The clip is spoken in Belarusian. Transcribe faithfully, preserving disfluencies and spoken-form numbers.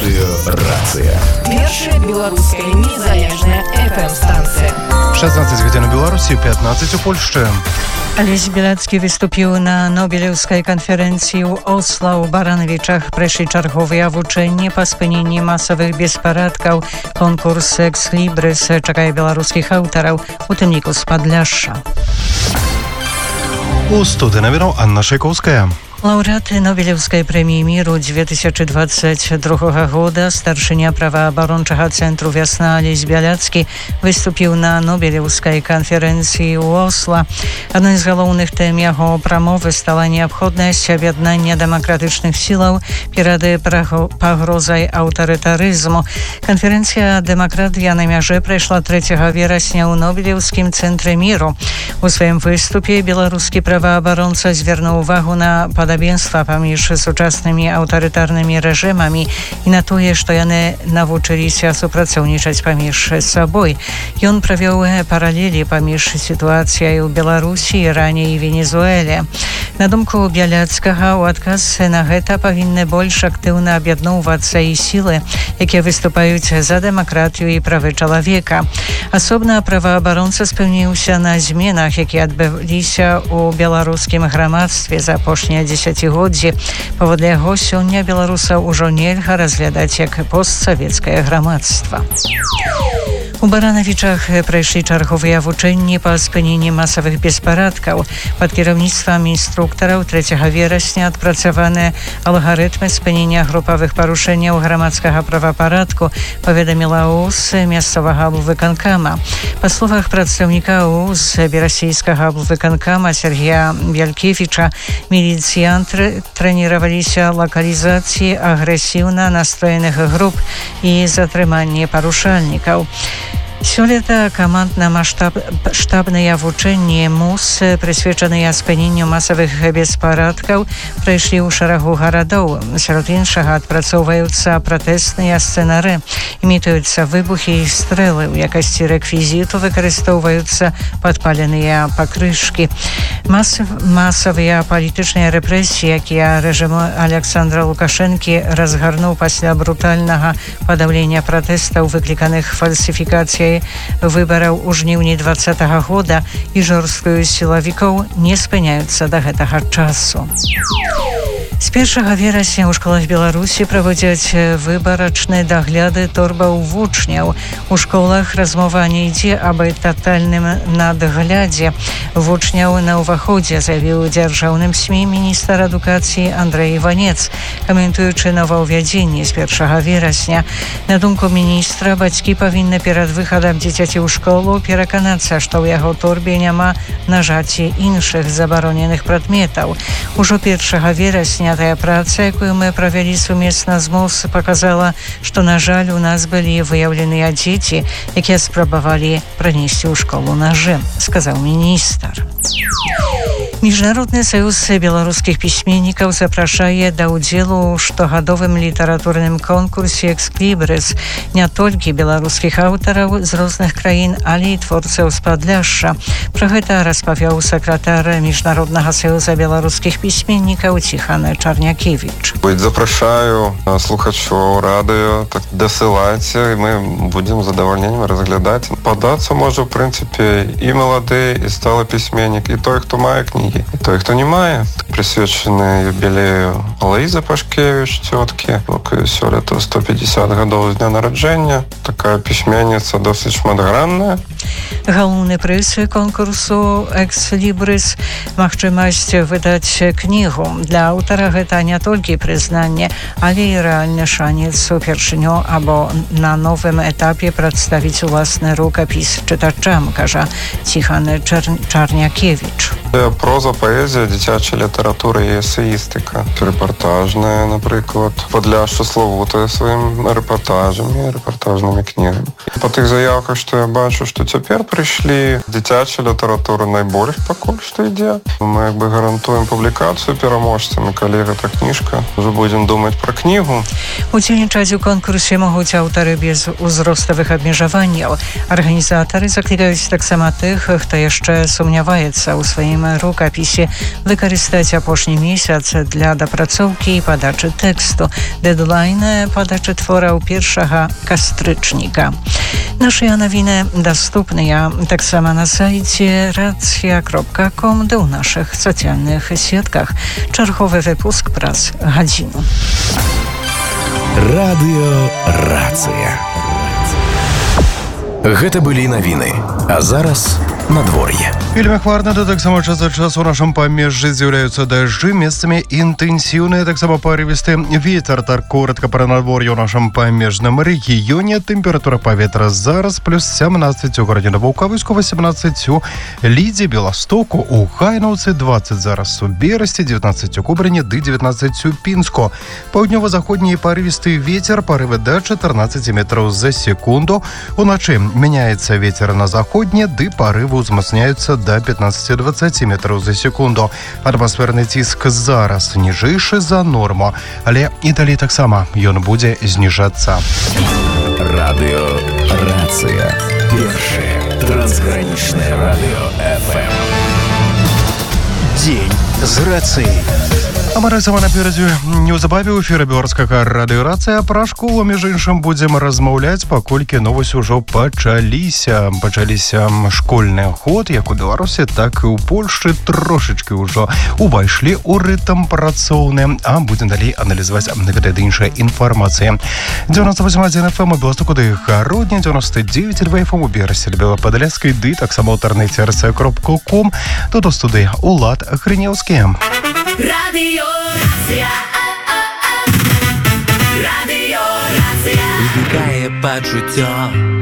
Радыё «Рацыя». Першая беларуская незалежная эф эм-станцыя. шестнадцать гадзін у Беларусі, пятнадцать у Польшчы. Алесь Беляцкі выступіў на Нобелеўскай канферэнцыі ў Осла. У Баранавічах прайшлі чарговыя вучэнні па спыненні масавых беспарадкаў. Конкурс «Экслібрыс» чакае беларускіх аўтараў, у тым ліку з Падляшша. У студыі навінаў Анна Шайкоўская. Лаўрэаты Нобелеўскай прэміі міру две тысячи двадцать другога года старшыня праваабарончага цэнтру «Вясна» Алесь Беляцкі выступіў на Нобелеўскай канферэнцыі ў Осла. Адной з галоўных тэм яго прамовы стала неабходнасць аб'яднання дэмакратычных сілаў перад пагрозай аўтарытарызму. Канферэнцыя «Дэмакратыя на мяжы» прайшла трэцяга верасня ў Нобелеўскім цэнтры міру. У сваім выступе беларускі праваабаронца звярнуў увагу на падабенства паміж сучаснымі аўтарытарнымі рэжымамі і на тое, што яны навучыліся супрацоўнічаць паміж сабой. Ён правёў паралелі паміж сітуацыяй у Беларусі, Іране і Венесуэле. На думку Бяляцкага, у адказ на гэта павінны больш актыўна аб'ядноўвацца і сілы, якія выступаюць за дэмакратыю і правы чалавека. Асобна праваабаронца спэўніўся на зменах, якія адбыліся ў беларускім грамадстве за апошнія дзесяцігоддзі. Паводле яго, сёння беларусаў ужо нельга разглядаць як постсавецкае грамадства. У Баранавічах прайшлі чарговыя вучэнні па спыненні масавых беспарадкаў. Пад кіраўніцтвам інструктараў трэцяга верасня адпрацаваны алгарытмы спынення групавых парушэнняў грамадскага правапарадку, паведаміла УС мясцовага аблвыканкама. Па словах прадстаўніка УС берасійскага аблвыканкама Сергея Бялькевіча, міліцыянты трэніраваліся лакалізацыі агрэсіўна настроеных груп і затрыманні парушальнікаў. Сёлета камандна-маштабныя вучэнні МУС, прысвечаныя спыненню масавых беспарадкаў, прайшлі ў шэрагу гарадоў. Сярод іншага адпрацоўваюцца пратэсныя сцэнары, імітуюцца выбухі і стрэлы. У якасці рэквізіту выкарыстоўваюцца падпаленыя пакрышкі. Мас, масавыя палітычныя рэпрэсіі, якія рэжым Александра Лукашэнкі разгарнуў пасля брутальнага падаўлення пратэстаў, выкліканых фальсіфікацыяй выбараў у жніўні двадцатага года, і жорсткую сілавікоў не спыняюцца да гэтага часу. З першага верасня ў школах Беларусі праводзяць выбарачныя дагляды торбаў вучняў. У школах размова не ідзе аб татальным надглядзе вучняў на ўваходзе, заявіў дзяржаўным СМІ міністр адукацыі Андрэй Іванец, каментуючы новаўвядзенне з першага верасня. На думку міністра, бацькі павінны перад выхадам дзіцяці ў школу пераканацца, што ў яго торбе няма нажаці іншых забароненых прадметаў. Ужо першага верасня тая праца, якую мы правялі сумесна з МОЗ, паказала, што, на жаль, у нас былі выяўленыя дзеці, якія спрабавалі пранесці ў школу нажы, сказаў міністр. Міжнародны саюз беларускіх пісьменнікаў запрашае да ўдзелу ў штогадовым літаратурным конкурсе «Экслібрыс» не толькі беларускіх аўтараў з розных краін, але і творцаў з Падляшша. Пра гэта распавёў сакратар Міжнароднага саюза беларускіх пісьменнікаў Ціхан Чарнякевіч. Запрашаю слухачоў радыё, так дасылайце, і мы будзем з задавальненнем разглядаць. Падацца можа, в прынцыпе, і малады, і сталы пісьменнік, і той, хто мае кнігі, і той, хто не мае. Прысвечаны юбілею Алаізы Пашкевіч, цёткі. Сёлета сто пятьдесят гадоў з дня нараджэння. Такая пісьменніца досыць шматгранная. Галоўны прыз конкурсу «Экслібрыс» – магчымасць выдаць кнігу. Для аўтара гэта не толькі прызнанне, але і рэальны шанец упершыню або на новым этапе прадставіць уласны рукапіс чытачам, кажа Ціхан Чарнякевіч. Проза, паэзія, дзіцячая літаратура і эсеістыка. Рэпартажная, напрыклад. Падляшша славутая сваім рэпартажамі, рэпартажнымі кнігамі. Па тых заявках, што я бачу, што цяпер прыйшлі, дзіцячая літаратура найбольш пакуль што ідзе. Мы як бы гарантуем публікацыю пераможцам, і калі гэта кніжка, ўжо будзем думаць пра кнігу. Удзельнічаць у конкурсе могуць аўтары без узроставых абмежаванняў. Арганізатары заклікаюць таксама тых, хто яшчэ сумняваецца ў сваім электронным рукаписи. Выкарыстаць апошні месяц для дапрацоўкі і падачы тэксту. Дэдлайн падачы твораў першага кастрычніка. Нашыя навіны даступныя таксама на сайце racja kropka com ды ў нашых сацыяльных сетках. Чарговы выпуск праз гадзіну. Радыё Рацыя. Гэта былі навіны, а зараз надвор'е. Вельмі хмарна, да таксама час ад часу у нашым памежжы з'яўляюцца дажджы, месцамі інтэнсіўныя, таксама парывісты вецер. Так коротка пра надвор'е ў нашым памежным рэгіёне. Тэмпература паветра зараз плюс сямнаццаць у горадзе Навукавыску, васемнаццаць у Лідзе, Беластоку, у Гайнаўцы, дваццаць зараз у Берасці, дзевятнаццаць у Кубрыне ды дзевятнаццаць у Пінску. Паўднёва-заходні парывісты вецер, парывы да чатырнаццаць метраў за секунду. Уначы мяняецца вецер на заходні, ды парывы узмацняюцца да пятнаццаць-дваццаць метраў за секунду. Атмасферны ціск зараз ніжэйшы за норму, але і далей таксама ён будзе зніжацца. Радыё Рацыя. Першае трансгранічнае радыё эф эм. Дзень з рацыяй. А мы разам наперадзе неўзабаве ў эфіры беларускага радыёрацыя. Пра школу, між іншым, будзем размаўляць, паколькі новасці ўжо пачаліся. Пачаліся школьны год, як у Беларусі, так і ў Польшчы. Трошачкі ўжо увайшлі ў рытм працоўны, а будзем далей аналізаваць гэта ды іншая інфармацыя. дзевяносто восемь адзін эф эм у Беластоку ды Гародні, дзевяносто девять два эф эм у Берасці, Белападляцкай, ды таксама ў інтэрнэце racja kropka com. Тут у студыі Улад Грынеўскі. Radio Racja. Radio Racja. Знікає почуття